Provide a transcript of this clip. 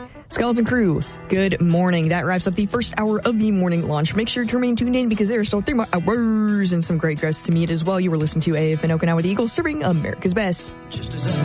Skeleton Crew, good morning. That wraps up the first hour of the morning launch. Make sure to remain tuned in because there are still 3 more hours and some great guests to meet as well. You were listening to AFN Okinawa, the Eagles, serving America's best.